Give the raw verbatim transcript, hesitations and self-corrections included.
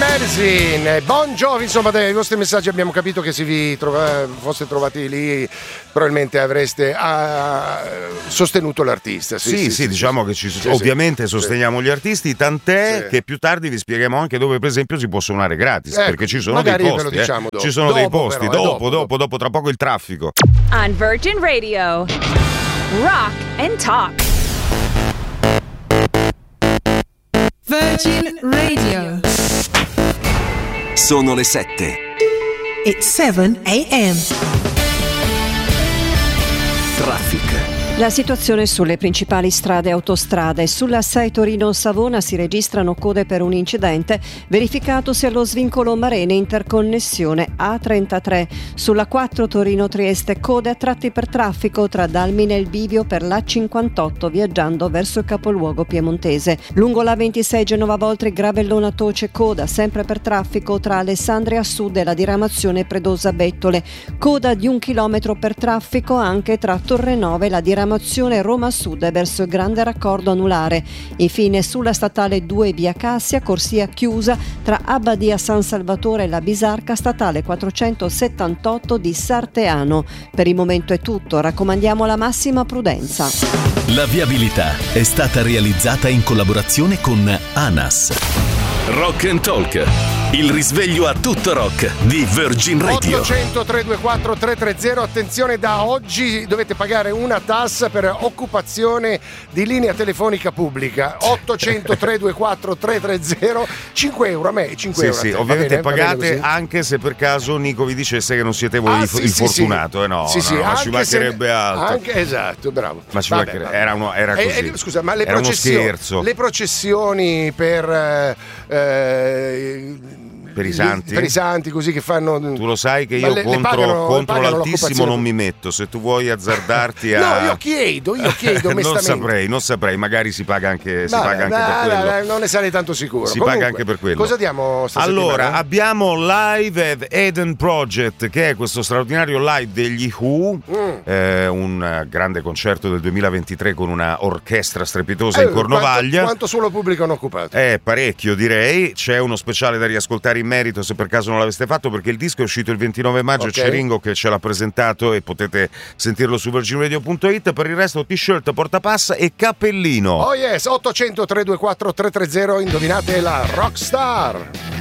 Medicine, Bon Jovi. Insomma, dai vostri messaggi abbiamo capito che se vi trova, foste trovati lì probabilmente avreste ah, sostenuto l'artista. Sì, sì, sì, sì diciamo sì, che ci, sì, ovviamente sì, sosteniamo sì. gli artisti, tant'è sì. che più tardi vi spieghiamo anche dove per esempio si può suonare gratis, ecco, perché ci sono dei posti, ve lo diciamo eh. ci sono dopo, dei posti, però, dopo, dopo, dopo, dopo, tra poco il traffico. On Virgin Radio, Rock and Talk. Virgin Radio. Sono le sette. It's seven a.m. Traffic. La situazione sulle principali strade e autostrade. Sulla sei Torino-Savona si registrano code per un incidente verificatosi allo svincolo Marene interconnessione A trentatré. Sulla quattro Torino-Trieste code a tratti per traffico tra Dalmine e il Bivio per l'A cinquantotto viaggiando verso il capoluogo piemontese. Lungo l'A ventisei Genova-Voltri Gravellona-Toce coda sempre per traffico tra Alessandria Sud e la diramazione Predosa-Bettole. Coda di un chilometro per traffico anche tra Torrenove e la diramazione Roma Sud verso il grande raccordo anulare. Infine sulla statale due via Cassia corsia chiusa tra Abbadia San Salvatore e la Bisarca statale quattrocentosettantotto di Sarteano. Per il momento è tutto, raccomandiamo la massima prudenza. La viabilità è stata realizzata in collaborazione con ANAS. Rock and Talk, il risveglio a tutto rock di Virgin Radio. ottocento tre due quattro tre tre zero. Attenzione, da oggi dovete pagare una tassa per occupazione di linea telefonica pubblica. ottocento tre due quattro tre tre zero. cinque euro a me, cinque sì, euro sì, a te. ovviamente bene, pagate anche se per caso Nico vi dicesse che non siete voi ah, il, sì, il sì, fortunato, sì. eh no, sì, no, sì, no ma ci mancherebbe se, altro. Anche, esatto, bravo. Ma ci vabbè, mancherebbe, vabbè. era, uno, era così. E, e, scusa, ma le era processioni, uno scherzo. Le processioni per eh, eh, per i santi? Per i santi, così che fanno. Tu lo sai che io le, contro, le pagano, contro l'altissimo non mi metto. Se tu vuoi azzardarti a. No, io chiedo, io chiedo onestamente. Non saprei, non saprei, magari si paga anche, si vabbè, paga anche vabbè, per quello. Vabbè, non ne sarei tanto sicuro. Si Comunque, paga anche per quello. Cosa diamo stasera? Allora, abbiamo Live at Eden Project, che è questo straordinario live degli Who, mm. eh, un grande concerto del duemilaventitré con una orchestra strepitosa eh, in Cornovaglia. Quanto, quanto suolo pubblico hanno occupato? Eh, parecchio direi. C'è uno speciale da riascoltare in merito se per caso non l'aveste fatto, perché il disco è uscito il ventinove maggio. Okay. C'è Ringo che ce l'ha presentato e potete sentirlo su virgin radio punto it. Per il resto t-shirt, portapassa e cappellino. Oh yes, ottocento tre due quattro tre tre zero. Indovinate la rockstar.